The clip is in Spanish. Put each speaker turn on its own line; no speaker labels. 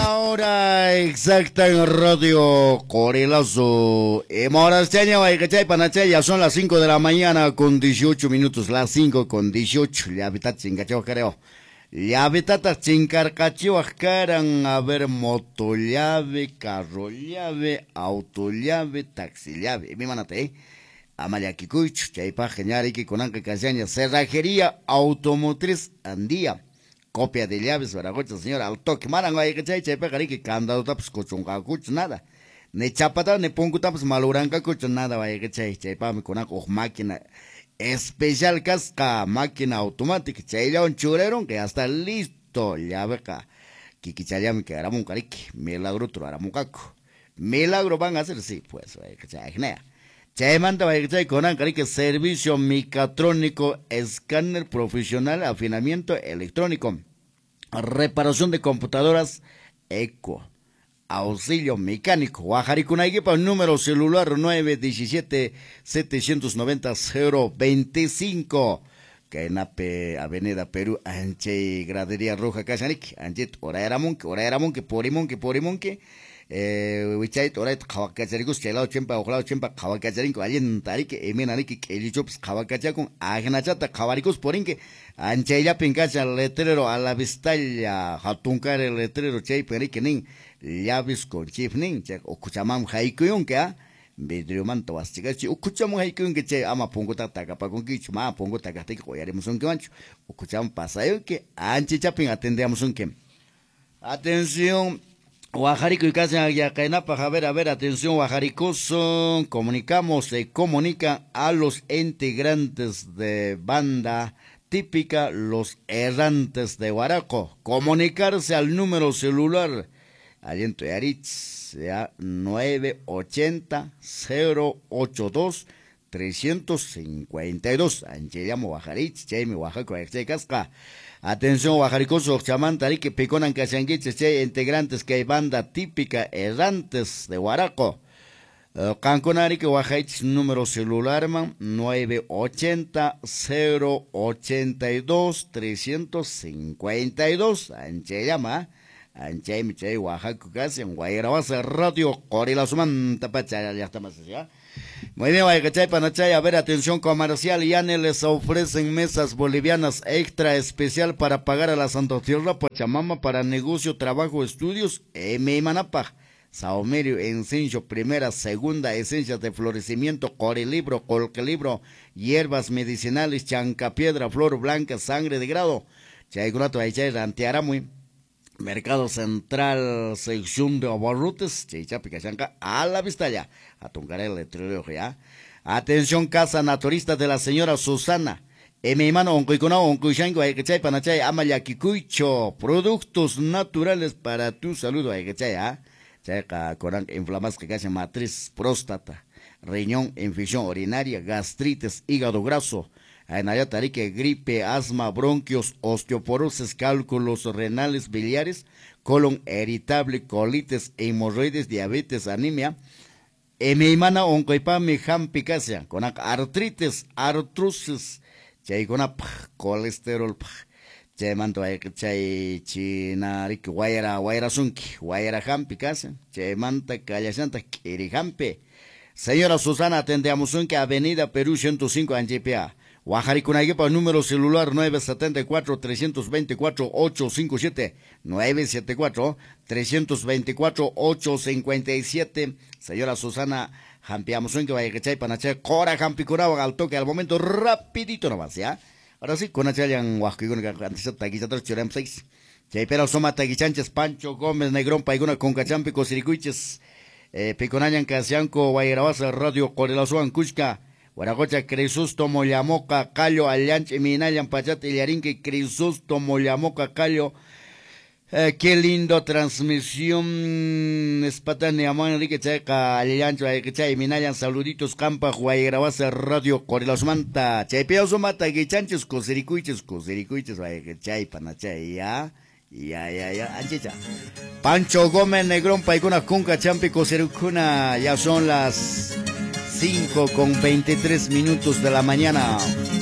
La hora exacta en Radio Corilazo. Ya son las 5 de la mañana con 18 minutos. Las 5 con 18. Le habitat sin cacheo, creo. Le habitat sin carcacheo, caran a ver moto llave, carro llave, auto llave, taxi llave. Mi manate, Amalia Kikuich, Chaipa, Genial, que con Anca Casaña, cerrajería automotriz Andía. Copia de llaves, Baragocha, señora, al toque, marango, hay que chay, pegari, que candado taps, cochonga, cuch, nada. Ne chapata, ne pongo taps, maluranca, cuch, nada, vaya que chay, me con máquina especial casca, máquina automática, chay, un churero, que ya está listo, llave acá. Kikichayam, que hará un carique, milagro, hará un caco. Milagro van a hacer, sí, pues, vaya que chay, nea. Chaymanta Baigchay Conan Carique Servicio Micatrónico, escáner profesional, afinamiento electrónico, reparación de computadoras, eco, auxilio mecánico, Guajaricunaiquipa, número celular 917-790-025, Caenape, Avenida Perú, Anche, Gradería Roja, Casanik, Anjet, Oraeramonque, Porimonque, Wichait, Orait, Kawakacharicus, Chelao Chempa, Ojalao Chempa, Kawakacharinco, Allen Tarik, Emenaric, Elichops, Kawakachacon, Agnachata, Kawaricus, Porinque, Ancheya Pincacha, letrero a la vistalla, Hatuncar el letrero, Chay Perikenin, Llaves con Chifnin, Okuchamam Haikuyun, que ha, Vidriomanto, Bastigachi, Okucham Haikuyun, que Che, Ama Pongo Tataka, Paconquich, Ma Pongo Takatek, Oyaremos un Quancho, Okucham Pasayo, que Anche Chapin atendemos un Kem. Atención. Guajarico y casa ya caenapa, a ver, atención, Guajaricos, se comunican a los integrantes de banda típica, los errantes de Guaraco, comunicarse al número celular, aliento de Aritz, ya 980-082-352, Anchellamo Guajaritz, Chemi Oaxaca, Casca. Atención, Guajaricoso, Chamantari, que Piconan Casanguiche, integrantes que hay banda típica, errantes de Guaraco. Canconari, que Guajaich, número celular, 980-082-352. Anche llama, Anche Miche, Oaxaca, casi en Guairabasa, Radio Corila Sumanta Pacha, ya estamos allá. Muy bien, Guayacachay, Panachay, a ver, atención comercial, Yane les ofrecen mesas bolivianas extra especial para pagar a la Santa Tierra Pachamama para negocio, trabajo, estudios, Manapaj, Saumerio, encenso, primera, segunda, esencias de florecimiento, corilibro, colquelibro, hierbas medicinales, chancapiedra, flor blanca, sangre de grado, Chaygunato, Aychay, Rantiaramuy. Mercado Central, sección de abarrotes, Chichapicachanca, a la vista ya, a tuncar el letrero ya. Atención, casa naturista de la señora Susana. Mi mano, oncoiconao, oncoichango, ayquechay, panachay, amayakikuicho, productos naturales para tu salud, ayquechay, Chaca, corán, inflamas que casi matriz, próstata, riñón, infección urinaria, gastritis, hígado graso. Anayatarique, gripe, asma, bronquios, osteoporosis, cálculos renales, biliares, colon irritable, colitis, hemorroides, diabetes, anemia. Emeimana oncoipame jampicacia, con artritis, artrosis, chay con colesterol, chay manto chay chinarik, guayara sunki, guayara jampicacia, chay manta callasanta, kirijampe. Señora Susana, atendemos un que Avenida Perú 105 Anjipea. Guajaricunaiquipa, número celular 974-324-857, 974-324-857. Señora Susana, jampiamos un que vaya que chay panachay, cora jampicurao al toque al momento, rapidito nomás, ¿ya? Ahora sí, con achayan guajicuna que antes taquizatros churem 6. Chay pero soma taquichanches, Pancho Gómez, Negrón, Paiguna, Concachampico, Siricuiches, Piconayan, Casianco, Guairabasa, Radio Corelazuan, Cusca, Guaracocha, Crisostomo, Llamoca, Callo, Allanche, Minayan, Pachate, Yarinque, Crisostomo, Llamoca, Callo. Qué lindo transmisión. Espatane, Amón, Enrique Checa, Allancho, Chay, Minayan, saluditos, Campa, Guairabasa, Radio Corelosmanta, Chaypeoso, Mata, Guichanches, Cosericuiches, Chay, Panachay, ya. Anchicha. Pancho Gómez, Negrón, Paicuna, Cunca, Champico, Cerucuna, ya son las 5:23 de la mañana.